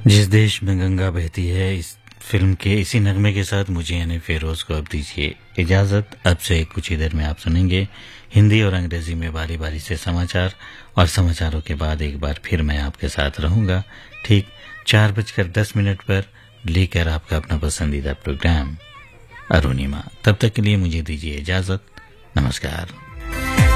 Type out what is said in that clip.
जिस देश में गंगा बहती है, इस फिल्म के इसी नगमे के साथ मुझे यानी फेरोज को अब दीजिए इजाजत। अब से कुछ ही देर में आप सुनेंगे हिंदी और अंग्रेजी में बारी बारी से समाचार, और समाचारों के बाद एक बार फिर मैं आपके साथ रहूंगा ठीक 4:10 पर, लेकर आपका अपना पसंदीदा प्रोग्राम अरुणिमा। तब तक के लिए मुझे दीजिए इजाजत। नमस्कार।